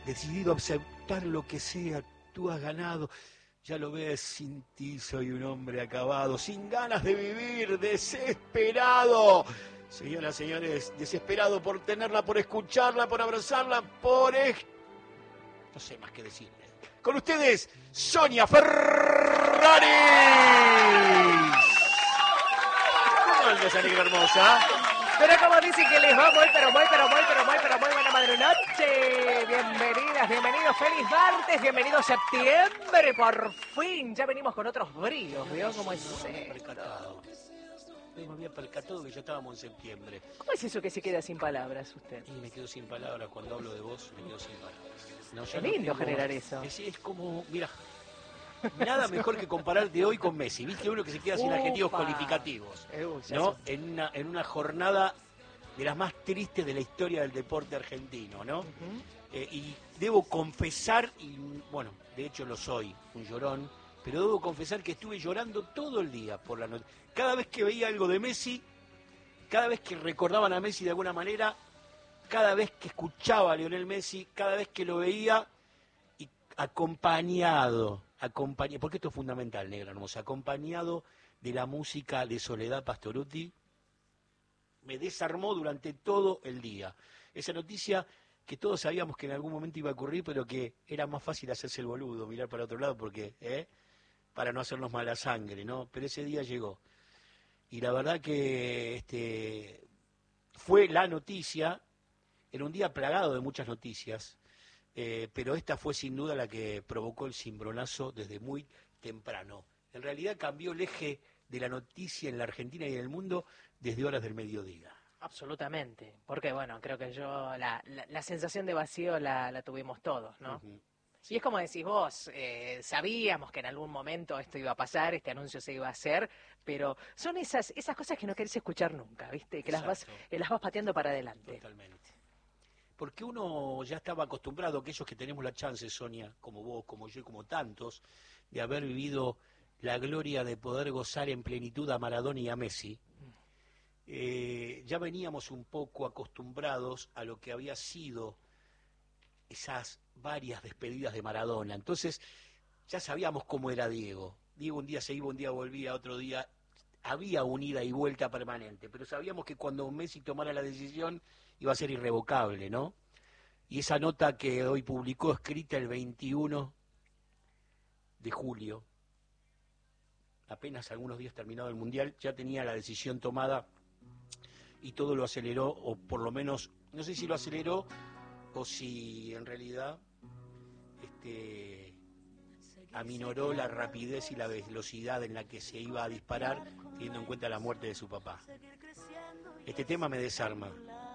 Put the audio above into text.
decidido a aceptar lo que sea, tú has ganado. Ya lo ves, sin ti soy un hombre acabado, sin ganas de vivir, desesperado. Señoras, señores, desesperado por tenerla, por escucharla, por abrazarla, no sé más qué decirles. Con ustedes, Sonia Ferraris. ¿Cómo andas, negra hermosa? Pero como dicen que les va muy buena madre noche. Bienvenidas, bienvenidos, feliz martes, bienvenido septiembre, por fin. Ya venimos con otros bríos, ¿vio cómo es esto? Me había percatado que ya estábamos en septiembre. ¿Cómo es eso que se queda sin palabras usted? Y me quedo sin palabras, cuando hablo de vos me quedo sin palabras. No, Qué lindo generar eso. Es como, mira, nada mejor que compararte hoy con Messi. ¿Viste? Uno que se queda sin adjetivos cualificativos, ¿no? En una jornada de las más tristes de la historia del deporte argentino, ¿no? Y debo confesar, y bueno, de hecho lo soy, un llorón, pero debo confesar que estuve llorando todo el día por la noche. Cada vez que veía algo de Messi, cada vez que recordaban a Messi de alguna manera, cada vez que escuchaba a Lionel Messi, cada vez que lo veía, y acompañado, porque esto es fundamental, negra hermosa, acompañado de la música de Soledad Pastorutti, me desarmó durante todo el día. Esa noticia que todos sabíamos que en algún momento iba a ocurrir, pero que era más fácil hacerse el boludo, mirar para otro lado, porque para no hacernos mala sangre, ¿no? Pero ese día llegó. Y la verdad que fue la noticia, era un día plagado de muchas noticias, pero esta fue sin duda la que provocó el cimbronazo desde muy temprano. En realidad cambió el eje de la noticia en la Argentina y en el mundo desde horas del mediodía. Absolutamente, porque bueno, creo que la sensación de vacío la tuvimos todos, ¿no? Uh-huh. Sí. Y es como decís vos, sabíamos que en algún momento esto iba a pasar, este anuncio se iba a hacer, pero son esas cosas que no querés escuchar nunca, ¿viste? Que las vas pateando para adelante. Totalmente. Porque uno ya estaba acostumbrado, aquellos que tenemos la chance, Sonia, como vos, como yo y como tantos, de haber vivido la gloria de poder gozar en plenitud a Maradona y a Messi, ya veníamos un poco acostumbrados a lo que había sido esas varias despedidas de Maradona. Entonces ya sabíamos cómo era Diego. Diego un día se iba, un día volvía, otro día había una ida y vuelta permanente, pero sabíamos que cuando Messi tomara la decisión iba a ser irrevocable, ¿no? Y esa nota que hoy publicó, escrita el 21 de julio, apenas algunos días terminado el Mundial, ya tenía la decisión tomada y todo lo aceleró, o por lo menos, no sé si lo aceleró o si en realidad aminoró la rapidez y la velocidad en la que se iba a disparar, teniendo en cuenta la muerte de su papá. Este tema me desarma.